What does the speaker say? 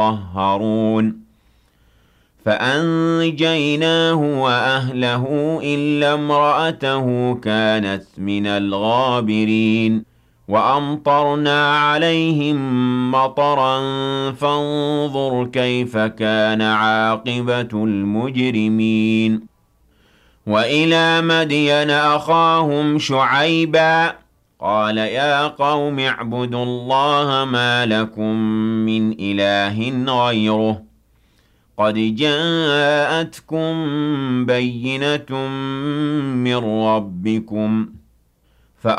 يطهرون فأنجيناه وأهله إلا امرأته كانت من الغابرين وأمطرنا عليهم مطرا فانظر كيف كان عاقبة المجرمين وإلى مدين أخاهم شعيبا قال يا قوم اعبدوا الله ما لكم من إله غيره قد جاءتكم بينة من ربكم